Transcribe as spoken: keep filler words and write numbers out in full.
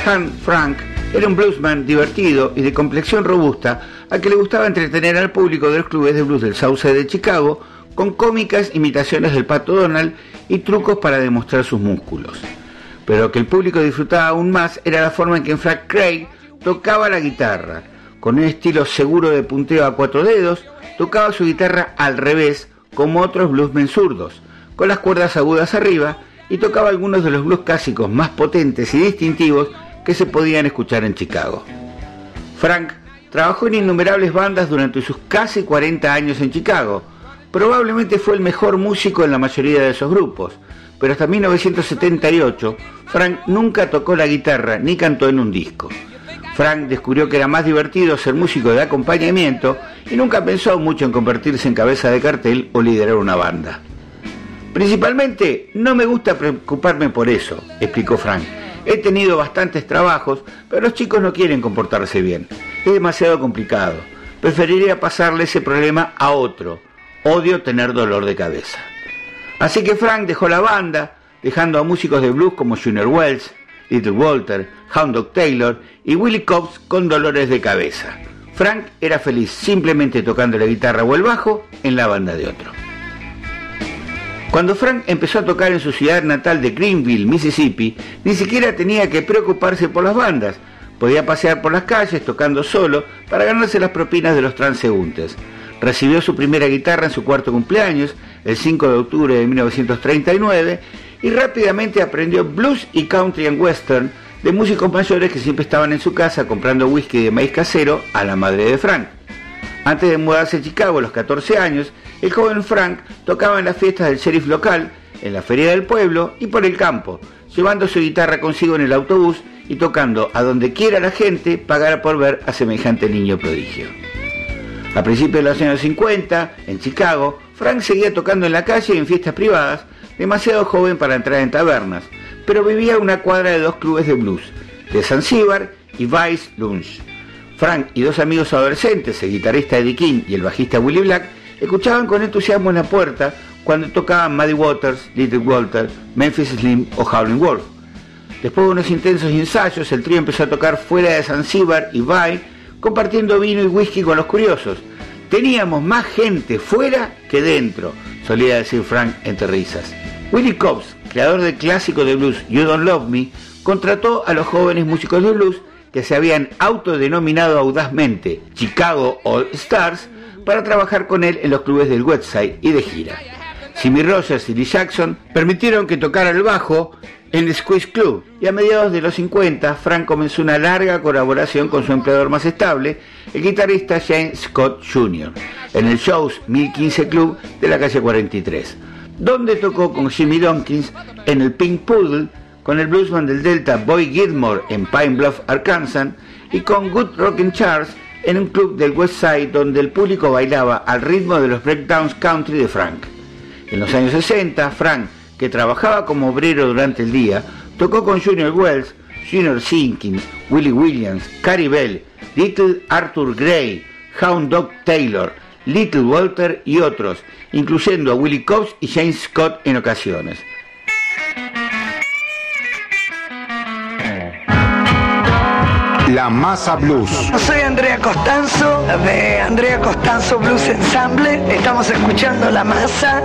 Hank Frank era un bluesman divertido y de complexión robusta, al que le gustaba entretener al público de los clubes de blues del Southside de Chicago con cómicas imitaciones del Pato Donald y trucos para demostrar sus músculos. Pero lo que el público disfrutaba aún más era la forma en que Frank Craig tocaba la guitarra. Con un estilo seguro de punteo a cuatro dedos, tocaba su guitarra al revés, como otros bluesmen zurdos, con las cuerdas agudas arriba, y tocaba algunos de los blues clásicos más potentes y distintivos que se podían escuchar en Chicago. Frank trabajó en innumerables bandas durante sus casi cuarenta años en Chicago. Probablemente fue el mejor músico en la mayoría de esos grupos, pero hasta mil novecientos setenta y ocho Frank nunca tocó la guitarra ni cantó en un disco. Frank descubrió que era más divertido ser músico de acompañamiento y nunca pensó mucho en convertirse en cabeza de cartel o liderar una banda. Principalmente, no me gusta preocuparme por eso, explicó Frank. He tenido bastantes trabajos, pero los chicos no quieren comportarse bien. Es demasiado complicado. Preferiría pasarle ese problema a otro. Odio tener dolor de cabeza. Así que Frank dejó la banda, dejando a músicos de blues como Junior Wells, Little Walter, Hound Dog Taylor y Willie Cobbs con dolores de cabeza. Frank era feliz simplemente tocando la guitarra o el bajo en la banda de otro. Cuando Frank empezó a tocar en su ciudad natal de Greenville, Mississippi, ni siquiera tenía que preocuparse por las bandas. Podía pasear por las calles tocando solo para ganarse las propinas de los transeúntes. Recibió su primera guitarra en su cuarto cumpleaños, el cinco de octubre de mil novecientos treinta y nueve, y rápidamente aprendió blues y country and western de músicos mayores que siempre estaban en su casa comprando whisky de maíz casero a la madre de Frank. Antes de mudarse a Chicago a los catorce años, el joven Frank tocaba en las fiestas del sheriff local, en la feria del pueblo y por el campo, llevando su guitarra consigo en el autobús y tocando a donde quiera la gente pagara por ver a semejante niño prodigio. A principios de los años cincuenta, en Chicago, Frank seguía tocando en la calle y en fiestas privadas, demasiado joven para entrar en tabernas, pero vivía a una cuadra de dos clubes de blues, de Zanzíbar y Vice Lounge. Frank y dos amigos adolescentes, el guitarrista Eddie King y el bajista Willie Black, escuchaban con entusiasmo en la puerta cuando tocaban Muddy Waters, Little Walter, Memphis Slim o Howlin' Wolf. Después de unos intensos ensayos, el trío empezó a tocar fuera de Zanzíbar y Vice, compartiendo vino y whisky con los curiosos. Teníamos más gente fuera que dentro, solía decir Frank entre risas. Willie Cobbs, creador del clásico de blues You Don't Love Me, contrató a los jóvenes músicos de blues que se habían autodenominado audazmente Chicago All Stars para trabajar con él en los clubes del Westside y de gira. Jimmy Rogers y Lee Jackson permitieron que tocara el bajo en el Squeeze Club, y a mediados de los cincuenta Frank comenzó una larga colaboración con su empleador más estable, el guitarrista James Scott junior, en el Shows mil quince Club de la calle cuarenta y tres, donde tocó con Jimmy Dawkins en el Pink Poodle, con el bluesman del Delta Boy Gilmore en Pine Bluff, Arkansas, y con Good Rockin' Charles en un club del West Side donde el público bailaba al ritmo de los breakdowns country de Frank. En los años sesenta, Frank, que trabajaba como obrero durante el día, tocó con Junior Wells, Junior Sinkins, Willie Williams, Carey Bell, Little Arthur Gray, Hound Dog Taylor, Little Walter y otros, incluyendo a Willie Cobbs y James Scott en ocasiones. La Masa Blues. Soy Andrea Costanzo, de Andrea Costanzo Blues Ensemble. Estamos escuchando La Masa.